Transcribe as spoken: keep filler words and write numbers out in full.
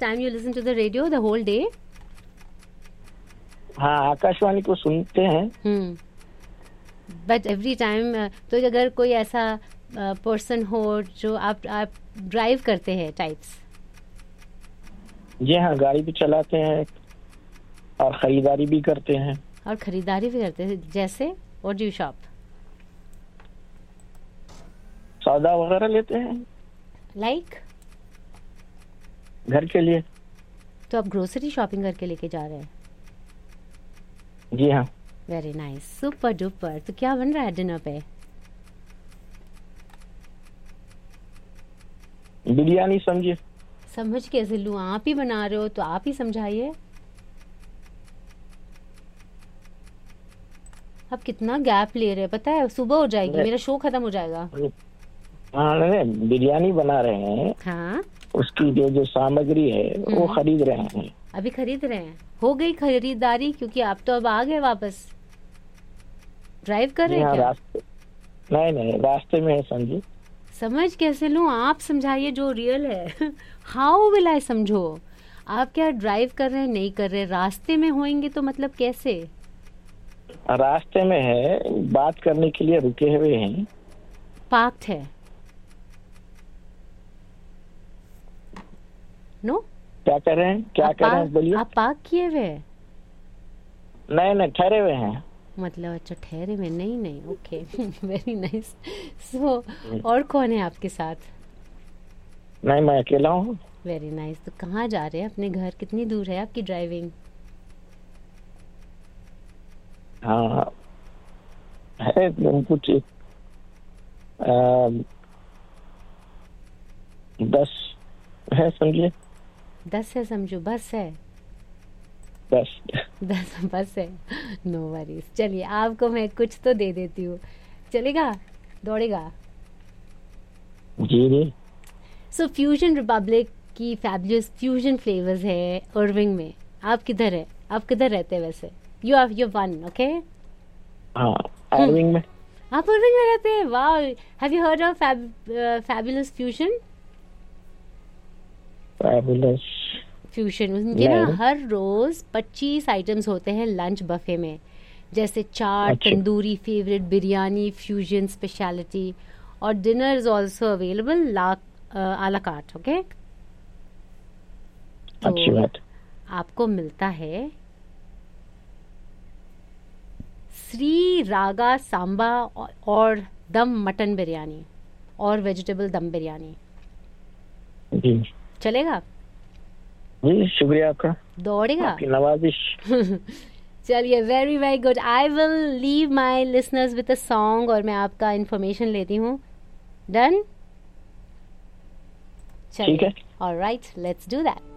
Time you listen to the radio the whole day? हाँ, आकाशवाणी को सुनते हैं। हम्म, बट एवरी टाइम, तो अगर कोई ऐसा पर्सन हो जो आप आप ड्राइव करते हैं टाइप्स? जी हाँ, गाड़ी भी चलाते हैं और खरीदारी भी करते हैं। और खरीदारी भी करते हैं, जैसे व्हाट डू यू शॉप? सौदा वगैरह लेते हैं लाइक घर के लिए। तो आप ग्रोसरी शॉपिंग करके लेके जा रहे हैं? जी हाँ। Very nice, super duper. तो क्या बन रहा है डिनर पे? बिरयानी समझिए। समझ कैसे लूं, आप ही बना रहे हो तो आप ही समझाइए। आप कितना गैप ले रहे हैं, पता है सुबह हो जाएगी, मेरा शो खत्म हो जाएगा। हाँ, नहीं, बिरयानी बना रहे हैं। हाँ, उसकी जो जो सामग्री है वो खरीद रहे हैं। अभी खरीद रहे हैं? हो गई खरीदारी? क्योंकि आप तो अब आ गए वापस। ड्राइव कर रहे हैं क्या? रास्ते नहीं नहीं रास्ते में है समझी। समझ कैसे लूं, आप समझाइए जो रियल है। हाउ विल आई समझो? आप क्या ड्राइव कर रहे हैं, नहीं कर रहे? रास्ते में होंगे तो मतलब कैसे? रास्ते में है, बात करने के लिए रुके हुए हैं। पार्क्ड है? नो, क्या कर रहे हैं? क्या कर रहे हैं बोलिए। आप पार्क किए हुए हैं? नहीं नहीं, ठहरे हुए हैं। मतलब अच्छा, ठहरे में? नहीं नहीं, ओके, वेरी नाइस। सो और कौन है आपके साथ? नहीं, मैं अकेला हूँ। Very nice. तो कहाँ जा रहे हैं अपने घर? कितनी दूर है आपकी ड्राइविंग? हाँ, है कुछ दस है समझिए। दस है समझो, बस है? दस दस बस है। No worries. चलिए, आपको मैं कुछ तो दे देती हूँ, चलेगा? दौड़ेगा? जी जी। सो फ्यूजन रिपब्लिक की फैबुलस फ्यूजन फ्लेवर्स है इरविंग में। आप किधर है? आप किधर रहते हैं वैसे? You are you one, okay? हाँ, इरविंग में। आप इरविंग में रहते हैं? वाह, have you heard of fabulous fusion? Fabulous fusion, उनके ना हर रोज पच्चीस आइटम्स होते हैं लंच बफे में, जैसे चाट, अच्छा। Tandoori, favourite biryani, fusion speciality, और डिनर इज आल्सो अवेलेबल आला कार्ट, ओके? अच्छी बात। आपको मिलता है श्री रागा सांबा और दम मटन बिरयानी और वेजिटेबल दम बिरयानी। जी चलेगा? जी, शुक्रिया आपका। दौड़ेगा? आपकी नवाजिश। चलिए, very very good. I will leave my listeners with a song और मैं आपका इंफॉर्मेशन लेती हूँ। डन? ठीक है। Alright, let's do that.